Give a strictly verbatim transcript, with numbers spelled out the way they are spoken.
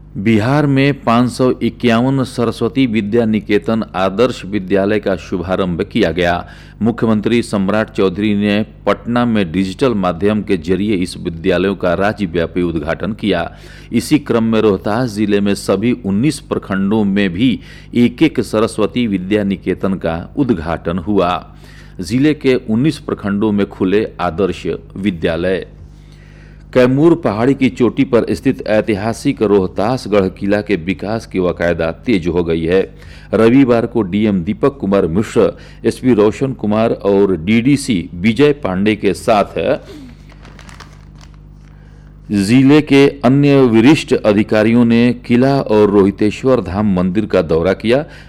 बिहार में पाँच सौ इक्यावन सरस्वती विद्या निकेतन आदर्श विद्यालय का शुभारंभ किया गया। मुख्यमंत्री सम्राट चौधरी ने पटना में डिजिटल माध्यम के जरिए इस विद्यालयों का राज्यव्यापी उद्घाटन किया। इसी क्रम में रोहतास जिले में सभी उन्नीस प्रखंडों में भी एक एक सरस्वती विद्या निकेतन का उद्घाटन हुआ। जिले के उन्नीस प्रखंडों में खुले आदर्श विद्यालय। कैमूर पहाड़ी की चोटी पर स्थित ऐतिहासिक रोहतासगढ़ किला के विकास की बाकायदा तेज हो गई है। रविवार को डीएम दीपक कुमार मिश्र, एसपी रोशन कुमार और डीडीसी विजय पांडे के साथ जिले के अन्य वरिष्ठ अधिकारियों ने किला और रोहितेश्वर धाम मंदिर का दौरा किया।